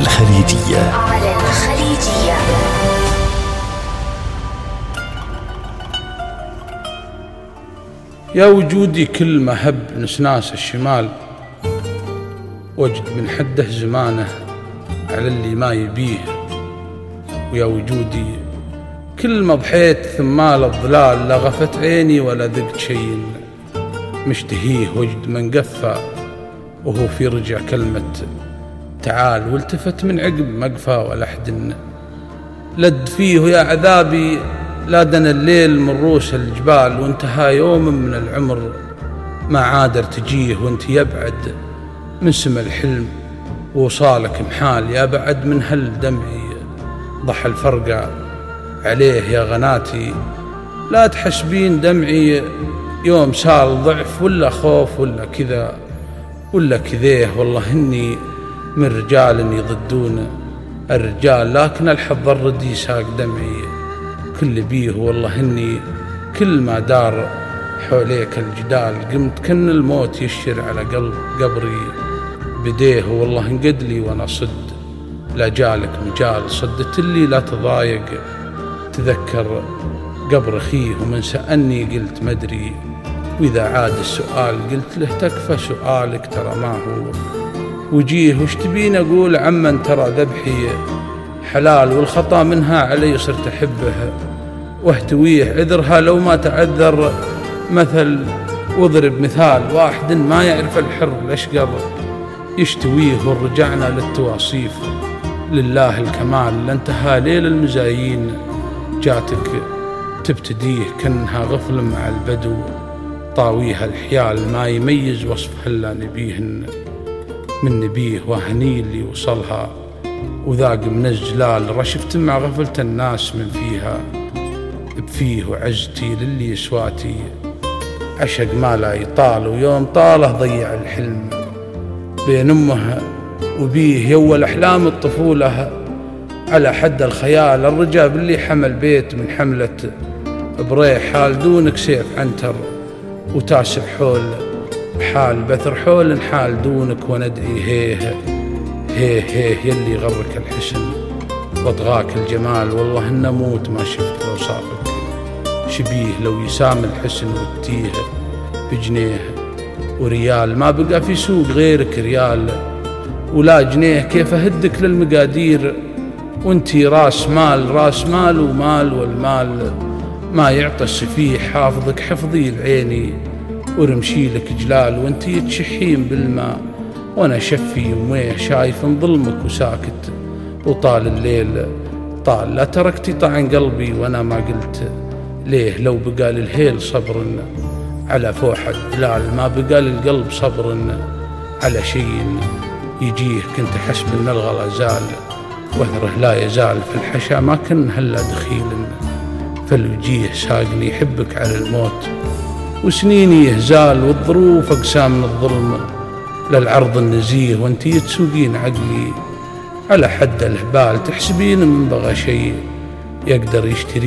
الخليجية. يا وجودي كل ما هب نسناس الشمال، وجد من حده زمانه على اللي ما يبيه. ويا وجودي كل ما ضحيت ثمال الظلال، لا غفت عيني ولا ذقت شيء مشتهيه. وجد من قفى وهو في رجع كلمة تعال، والتفت من عقب مقفى ولحد لد فيه. يا عذابي لا دنا الليل من روس الجبال، وانتهى يوم من العمر ما عادر تجيه. وانت يبعد من سما الحلم ووصالك محال، يا بعد من هل دمعي ضح الفرقة عليه. يا غناتي لا تحسبين دمعي يوم سال ضعف ولا خوف ولا كذا ولا كذيه. والله إني من رجال يضدون الرجال، لكن الحظ الردي ساق دمعي كل بيه. والله إني كل ما دار حوليك الجدال، قمت كن الموت يشر على قبري بديه. والله انقد لي وانا صد لا جالك مجال، صدت لي لا تضايق تذكر قبر اخيه. ومن سألني قلت مدري، واذا عاد السؤال قلت له تكفى سؤالك ترى ما هو وجيه. وش تبين اقول عمن ترى ذبحي حلال، والخطا منها علي صرت احبه واهتويه. عذرها لو ما تعذر مثل واضرب مثال، واحد ما يعرف الحر الاشقر يشتويه. ورجعنا للتواصيف لله الكمال، لانتهى ليل المزايين جاتك تبتديه. كأنها غفل مع البدو طاويها الحيال، ما يميز وصفها الا نبيهن من نبيه. وهني اللي وصلها وذاق من الجلال، رشفت مع غفلة الناس من فيها بفيه. وعزتي للي سواتي عشق ما لا يطال، ويوم طاله ضيع الحلم بين امه وبيه. يول احلام الطفوله على حد الخيال، الرجا باللي حمل بيت من حمله بريح. حال دونك سيف عنتر وتاسع حول حال بثر حول حال دونك، وندعي هيه هيه هيه يلي غرك الحسن واطغاك الجمال. والله ان اموت ما شفت لو صافك شبيه، لو يسام الحسن وتيه بجنيه وريال. ما بقى في سوق غيرك ريال ولا جنيه، كيف اهدك للمقادير وانتي راس مال ومال، والمال ما يعطى السفيه. حافظك حفظي العيني ورمشي لك جلال، وانتي تشحين بالماء وانا شفي يمويه. شايف ظلمك وساكت وطال الليل طال، لا تركتي طعن قلبي وانا ما قلت ليه. لو بقى للهيل صبر على فوح الدلال، ما بقى للقلب صبر على شيء يجيه. كنت حسب ان الغلا زال وثره لا يزال، في الحشا ما كن هلا دخيل فالوجيه. ساقني يحبك على الموت وسنيني يهزال، والظروف اقسام من الظلم للعرض النزيه. وانتي تسوقين عقلي على حد الهبال، تحسبين من بغى شيء يقدر يشتري